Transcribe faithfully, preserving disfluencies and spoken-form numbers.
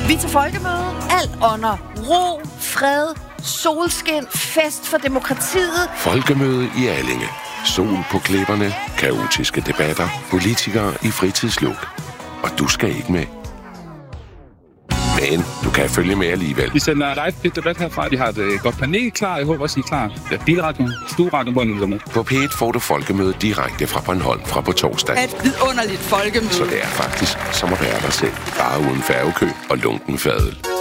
Vi er til folkemøde. Alt under ro, fred, solskin, fest for demokratiet. Folkemøde i Allinge. Sol på klipperne, kaotiske debatter, politikere i fritidsluk. Og du skal ikke med. Men du kan følge med alligevel. Vi sender live debat herfra. Vi har et godt panel klar. Jeg håber også, I er klar. Det er bilradioen, stueradioen, hvor nu er med. På P et får du folkemøde direkte fra Bornholm fra på torsdag. Et vidunderligt folkemøde. Så det er faktisk som at være dig selv. Bare uden færgekø og lunken fadel.